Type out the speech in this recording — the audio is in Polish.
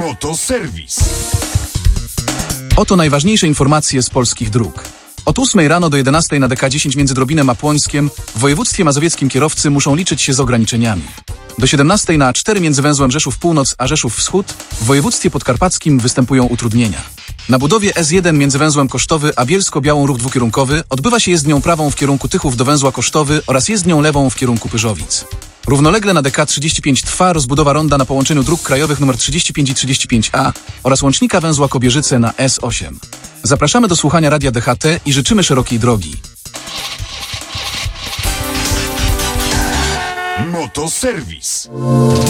Motoserwis. Oto najważniejsze informacje z polskich dróg. Od 8 rano do 11 na DK10 między Drobinem a Płońskiem w województwie mazowieckim kierowcy muszą liczyć się z ograniczeniami. Do 17 na A4 między węzłem Rzeszów Północ a Rzeszów Wschód w województwie podkarpackim występują utrudnienia. Na budowie S1 między węzłem Kosztowy a Bielsko-Białą ruch dwukierunkowy odbywa się jezdnią prawą w kierunku Tychów do węzła Kosztowy oraz jezdnią lewą w kierunku Pyrzowic. Równolegle na DK35 trwa rozbudowa ronda na połączeniu dróg krajowych nr 35 i 35A oraz łącznika węzła Kobierzyce na S8. Zapraszamy do słuchania Radia DHT i życzymy szerokiej drogi. Motoserwis.